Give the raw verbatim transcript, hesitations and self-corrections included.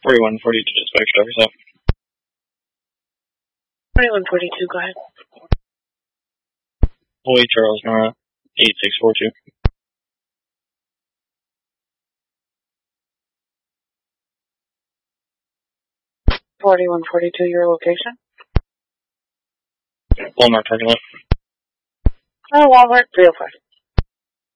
forty-one forty-two dispatch, driver's up. forty-one forty-two, go ahead. Boy Charles Nora, eight six four two. forty-one forty-two, your location? Walmart parking lot. Oh, Walmart, three oh five.